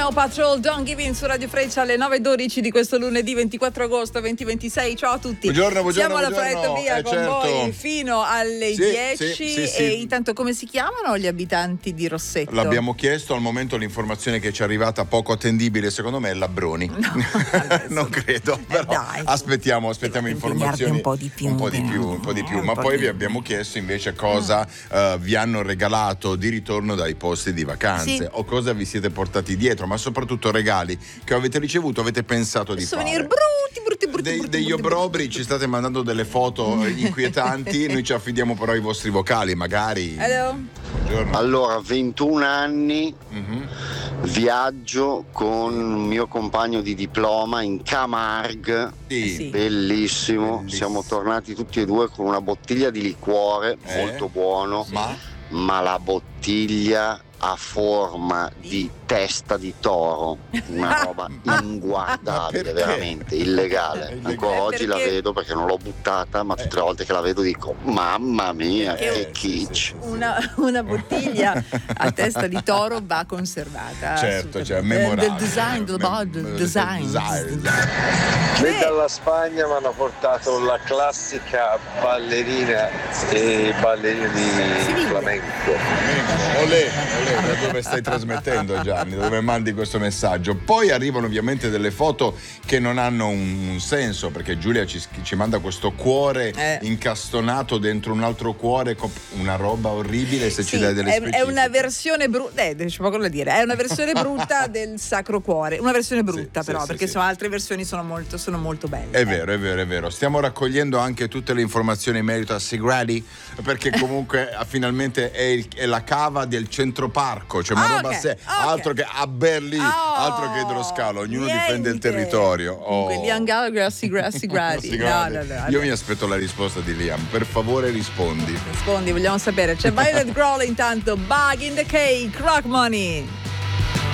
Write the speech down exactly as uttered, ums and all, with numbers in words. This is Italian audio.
Snow Patrol, Don't Give In su Radio Freccia alle nove e dodici di questo lunedì ventiquattro agosto duemilaventisei. Ciao a tutti. Buongiorno, buongiorno. Siamo alla buongiorno. Fredovia eh, con certo. voi fino alle sì, dieci sì, sì, sì. E intanto come si chiamano gli abitanti di Rossetto? L'abbiamo chiesto, al momento l'informazione che ci è arrivata poco attendibile secondo me è Labroni. No, non credo, però eh dai, aspettiamo, aspettiamo informazioni un po' di più, un po' di più, un po' di più. un Ma po' poi di- vi abbiamo chiesto invece cosa uh, vi hanno regalato di ritorno dai posti di vacanze, Sì. o cosa vi siete portati dietro, ma soprattutto regali che avete ricevuto, avete pensato di souvenir fare. brutti, brutti, brutti, Dei- brutti, degli brutti, obrobri, ci state mandando delle foto inquietanti, noi ci affidiamo però ai vostri vocali, magari. Hello. Buongiorno. Allora, ventuno anni, Mhm. viaggio con il mio compagno di diploma in Camargue, Sì. Sì. bellissimo. Bellissimo. Siamo tornati tutti e due con una bottiglia di liquore, Eh? molto buono, Ma ma la bottiglia a forma di testa di toro, una roba Ma inguardabile, perché? veramente illegale. È illegale. Ancora Eh, oggi la perché- vedo perché non l'ho buttata, ma tutte le volte che la vedo dico mamma mia, Perché- che Eh, sì, kitsch. sì, sì, sì. Una, una bottiglia a testa di toro va conservata. Certo, cioè assolutamente. memorabile. Del design, del Mem- del del design. design. E dalla Spagna mi hanno portato la classica ballerina e ballerini Siviglia. flamenco. Olè, olè, da dove stai trasmettendo, Gianni? Dove mandi questo messaggio? Poi arrivano ovviamente delle foto che non hanno un, un senso, perché Giulia ci, ci manda questo cuore Eh. incastonato dentro un altro cuore, con una roba orribile. Se ci Sì, dai delle è, è specifiche. una versione brutta, eh, c'è poco da dire, è una versione brutta del Sacro Cuore, una versione brutta Sì, però, sì, perché sì, sono sì. altre versioni sono molto, sono molto belle. È vero, è vero, è vero. Stiamo raccogliendo anche tutte le informazioni in merito a Sigradi, perché comunque ah, finalmente è, il- è la cava del centro parco, cioè una Ah, roba ok, se- ok. altro che a Berlì, Oh, altro che idroscalo, ognuno niente. difende il territorio. Oh. Quelli Angalgra, Sigradi, Sigradi. No, Sigradi. no, no, Io no. mi aspetto la risposta di Liam, per favore rispondi. Rispondi, vogliamo sapere. C'è Violet Grohl intanto, Bug in the Cake, Rock Money.